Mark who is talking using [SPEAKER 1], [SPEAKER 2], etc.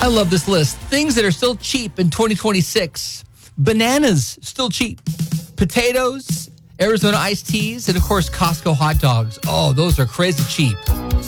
[SPEAKER 1] I love this list. Things that are still cheap in 2026. Bananas, still cheap. Potatoes, Arizona iced teas, and of course, Costco hot dogs. Oh, those are crazy cheap.